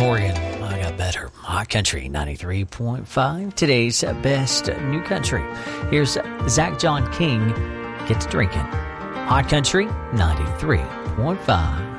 Morgan. I got better. Hot Country 93.5. Today's best new country. Here's Zach John King. Get to drinking. Hot Country 93.5.